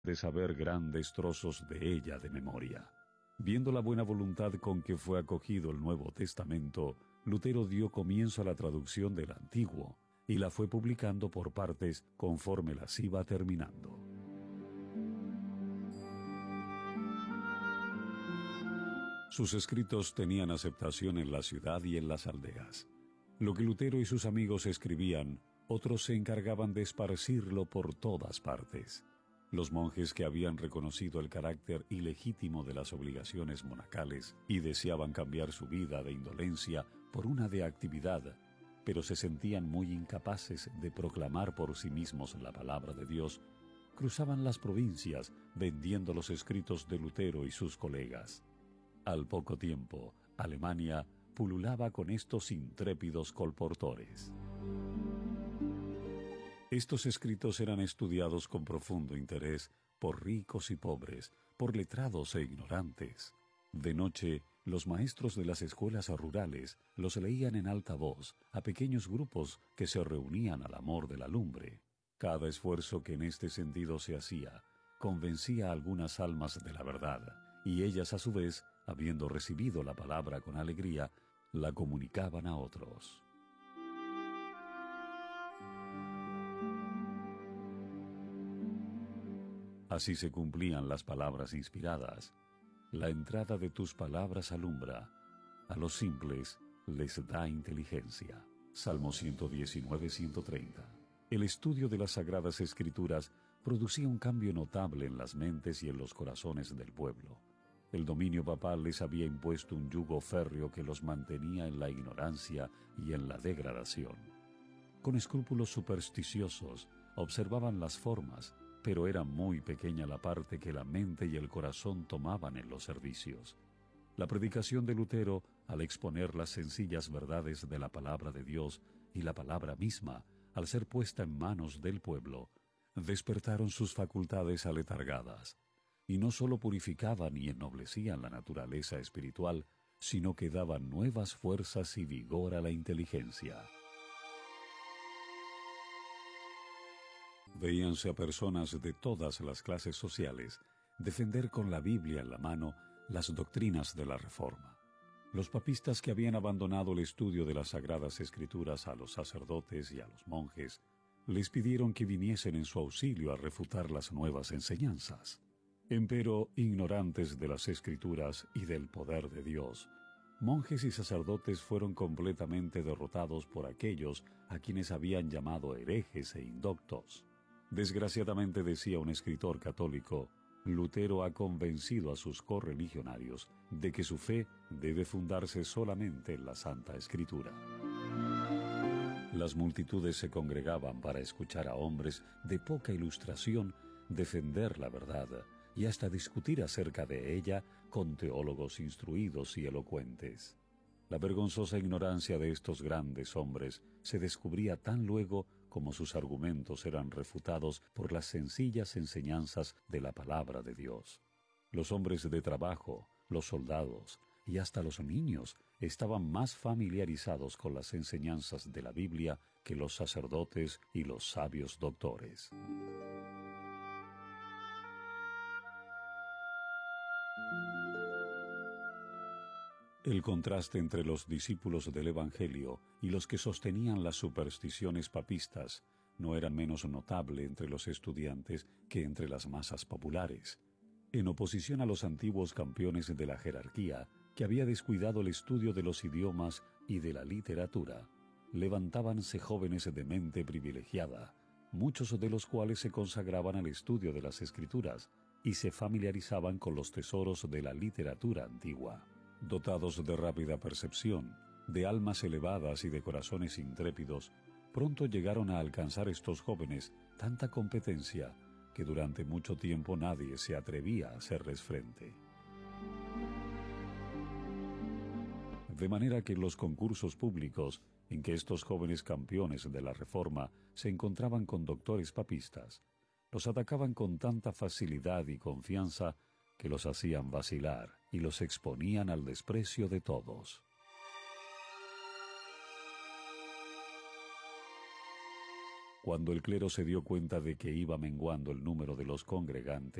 de saber grandes trozos de ella de memoria. Viendo la buena voluntad con que fue acogido el Nuevo Testamento, Lutero dio comienzo a la traducción del Antiguo y la fue publicando por partes conforme las iba terminando. Sus escritos tenían aceptación en la ciudad y en las aldeas. Lo que Lutero y sus amigos escribían, otros se encargaban de esparcirlo por todas partes. Los monjes que habían reconocido el carácter ilegítimo de las obligaciones monacales y deseaban cambiar su vida de indolencia por una de actividad, pero se sentían muy incapaces de proclamar por sí mismos la palabra de Dios, cruzaban las provincias vendiendo los escritos de Lutero y sus colegas. Al poco tiempo, Alemania pululaba con estos intrépidos colportores. Estos escritos eran estudiados con profundo interés por ricos y pobres, por letrados e ignorantes. De noche, los maestros de las escuelas rurales los leían en alta voz a pequeños grupos que se reunían al amor de la lumbre. Cada esfuerzo que en este sentido se hacía convencía a algunas almas de la verdad, y ellas a su vez, habiendo recibido la palabra con alegría, la comunicaban a otros. Así se cumplían las palabras inspiradas. La entrada de tus palabras alumbra, a los simples les da inteligencia. Salmo 119, 130. El estudio de las Sagradas Escrituras producía un cambio notable en las mentes y en los corazones del pueblo. El dominio papal les había impuesto un yugo férreo que los mantenía en la ignorancia y en la degradación. Con escrúpulos supersticiosos observaban las formas, pero era muy pequeña la parte que la mente y el corazón tomaban en los servicios. La predicación de Lutero, al exponer las sencillas verdades de la palabra de Dios y la palabra misma, al ser puesta en manos del pueblo, despertaron sus facultades aletargadas, y no sólo purificaban y ennoblecían la naturaleza espiritual, sino que daban nuevas fuerzas y vigor a la inteligencia. Veíanse a personas de todas las clases sociales defender con la Biblia en la mano las doctrinas de la Reforma. Los papistas que habían abandonado el estudio de las Sagradas Escrituras a los sacerdotes y a los monjes, les pidieron que viniesen en su auxilio a refutar las nuevas enseñanzas. Empero, ignorantes de las Escrituras y del poder de Dios, monjes y sacerdotes fueron completamente derrotados por aquellos a quienes habían llamado herejes e indoctos. Desgraciadamente, decía un escritor católico, Lutero ha convencido a sus correligionarios de que su fe debe fundarse solamente en la Santa Escritura. Las multitudes se congregaban para escuchar a hombres de poca ilustración defender la verdad y hasta discutir acerca de ella con teólogos instruidos y elocuentes. La vergonzosa ignorancia de estos grandes hombres se descubría tan luego como sus argumentos eran refutados por las sencillas enseñanzas de la palabra de Dios. Los hombres de trabajo, los soldados y hasta los niños estaban más familiarizados con las enseñanzas de la Biblia que los sacerdotes y los sabios doctores. El contraste entre los discípulos del Evangelio y los que sostenían las supersticiones papistas no era menos notable entre los estudiantes que entre las masas populares. En oposición a los antiguos campeones de la jerarquía, que había descuidado el estudio de los idiomas y de la literatura, levantábanse jóvenes de mente privilegiada, muchos de los cuales se consagraban al estudio de las Escrituras y se familiarizaban con los tesoros de la literatura antigua. Dotados de rápida percepción, de almas elevadas y de corazones intrépidos, pronto llegaron a alcanzar estos jóvenes tanta competencia que durante mucho tiempo nadie se atrevía a hacerles frente. De manera que en los concursos públicos en que estos jóvenes campeones de la Reforma se encontraban con doctores papistas, los atacaban con tanta facilidad y confianza que los hacían vacilar y los exponían al desprecio de todos. Cuando el clero se dio cuenta de que iba menguando el número de los congregantes,